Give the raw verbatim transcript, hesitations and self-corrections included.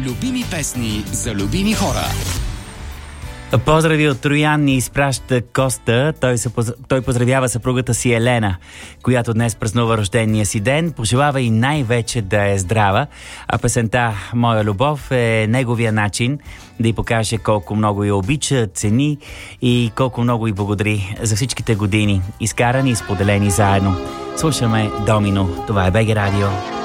Любими песни за любими хора. Поздрави от Троян ни изпраща Коста. Той, се, той поздравява съпругата си Елена, която днес празнува рождения си ден. Пожелава и най-вече да е здрава. А песента "Моя любов" е неговия начин да й покаже колко много я обича, цени и колко много й благодари за всичките години, изкарани и споделени заедно. Слушаме Домино. Това е БГ Радио.